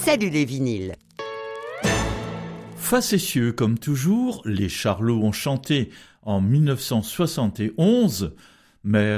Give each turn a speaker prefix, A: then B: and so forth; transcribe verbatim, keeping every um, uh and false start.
A: Salut les vinyles.
B: Facétieux comme toujours, les Charlots ont chanté en mille neuf cent soixante et onze, mais